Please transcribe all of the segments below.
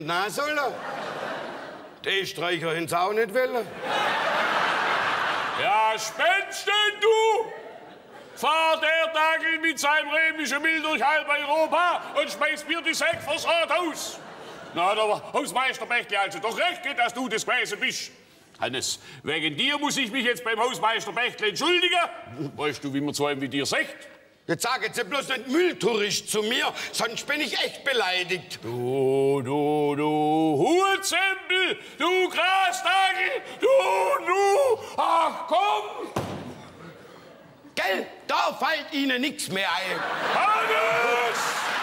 Na, soll er? Die Streicher hin's auch nicht wollen. Ja, Spensten, du! Fahrt der Dagel mit seinem römischen Mill durch halb Europa und schmeißt mir die Säck vors Rathaus. Na, der Hausmeister Bechtle also doch recht geht, dass du das gewesen bist. Hannes, wegen dir muss ich mich jetzt beim Hausmeister Bechtle entschuldigen. Weißt du, wie man zu einem wie dir sagt? Jetzt sag jetzt bloß nicht Mülltourist zu mir, sonst bin ich echt beleidigt. Du Hutzempel, du Grasnagel, du, ach komm! Gell, da fällt Ihnen nichts mehr ein. Hannes!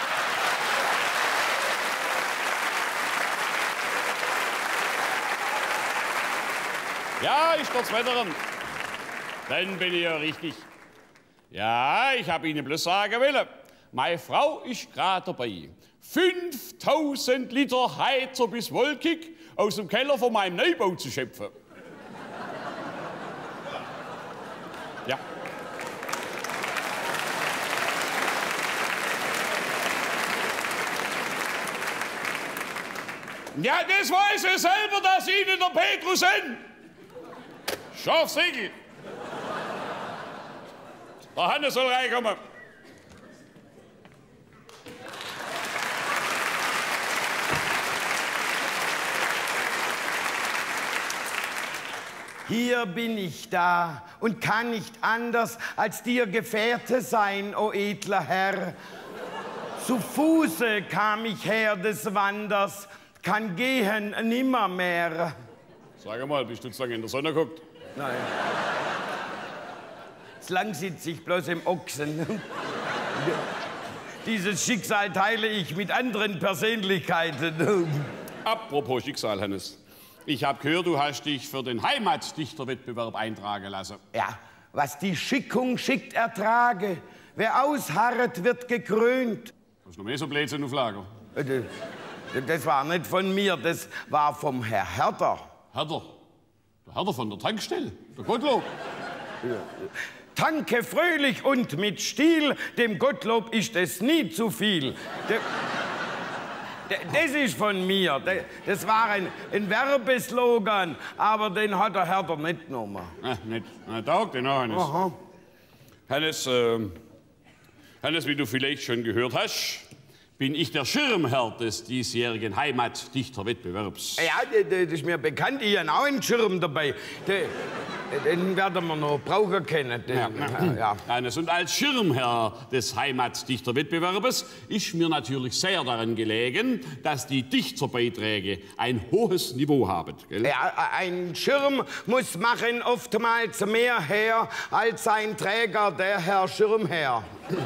Ja, ich stürz Wetteren. Dann bin ich ja richtig. Ja, ich hab Ihnen bloß sagen wollen. Meine Frau ist gerade dabei. 5000 Liter Heizer bis wolkig aus dem Keller von meinem Neubau zu schöpfen. Ja. Ja, das weiß er selber, dass Ihnen der Petrus sind. Scharfsegel. Der Hannes soll reinkommen. Hier bin ich da und kann nicht anders als dir Gefährte sein, o edler Herr. Zu Fuße kam ich her des Wanders, kann gehen nimmermehr. Sag mal, bist du zu lange in der Sonne geguckt? Nein. Lang sitze ich bloß im Ochsen. Dieses Schicksal teile ich mit anderen Persönlichkeiten. Apropos Schicksal, Hannes. Ich habe gehört, du hast dich für den Heimatdichterwettbewerb eintragen lassen. Ja, was die Schickung schickt, ertrage. Wer ausharret, wird gekrönt. Hast du noch mehr so Blödsinn auf Lager? Das war nicht von mir, das war vom Herr Herder. Herder? Der Herder von der Tankstelle? Der Gottlob? Ja. Tanke fröhlich und mit Stil, dem Gottlob ist es nie zu viel. Das ist von mir. Das war ein Werbeslogan, aber den hat der Herder nicht genommen. Nicht. Na, taugt den auch, Hannes. Aha. Hannes, wie du vielleicht schon gehört hast, bin ich der Schirmherr des diesjährigen Heimatdichterwettbewerbs. Ja, das ist mir bekannt. Ich habe auch einen Schirm dabei. Den werden wir noch brauchen können. Ja. Hannes, und als Schirmherr des Heimatdichterwettbewerbes ist mir natürlich sehr daran gelegen, dass die Dichterbeiträge ein hohes Niveau haben. Gell? Ja, ein Schirm muss machen oftmals mehr her als ein Träger, der Herr Schirmherr.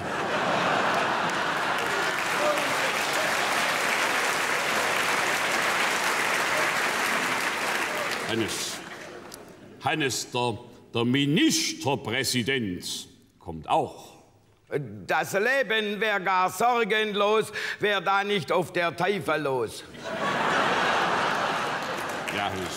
Hannes, der Ministerpräsident kommt auch. Das Leben wär gar sorgenlos, wär da nicht auf der Teufel los. Ja, Hannes.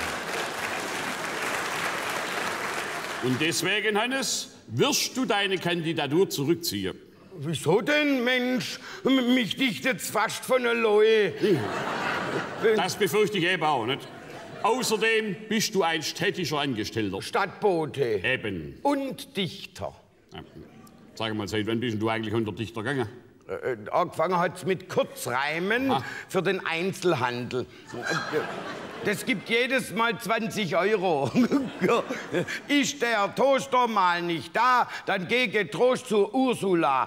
Und deswegen, Hannes, wirst du deine Kandidatur zurückziehen. Wieso denn, Mensch? Mich dichtet's fast von allein. Das befürchte ich eben auch, nicht? Außerdem bist du ein städtischer Angestellter. Stadtbote. Eben. Und Dichter. Ja. Sag mal, seit wann bist du eigentlich unter Dichter gegangen? Angefangen hat's mit Kurzreimen für den Einzelhandel. Das gibt jedes Mal 20 €. Ist der Toaster mal nicht da, dann geh getrost zur Ursula.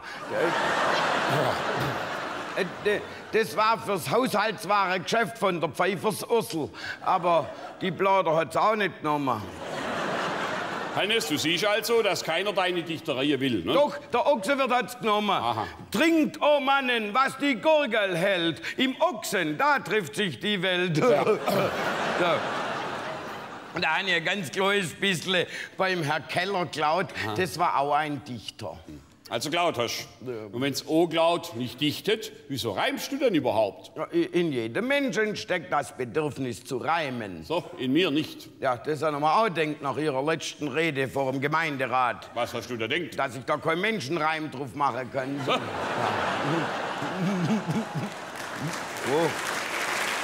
Das war fürs Haushaltswarengeschäft von der Pfeifers Ursel. Aber die Blader hat's auch nicht genommen. Hannes, du siehst also, dass keiner deine Dichtereien will, ne? Doch, der Ochse hat's genommen. Aha. Trinkt, oh Mannen, was die Gurgel hält. Im Ochsen, da trifft sich die Welt. Ja. Ja. Und da habe ich ein ganz kleines bisschen beim Herr Keller geklaut. Das war auch ein Dichter. Also klaut hast. Und wenn's auch klaut nicht dichtet, wieso reimst du denn überhaupt? Ja, in jedem Menschen steckt das Bedürfnis zu reimen. So, in mir nicht. Ja, das haben wir auch gedacht nach Ihrer letzten Rede vor dem Gemeinderat. Was hast du da denkt? Dass ich da keinen Menschenreim drauf machen kann. So. Ja. Oh.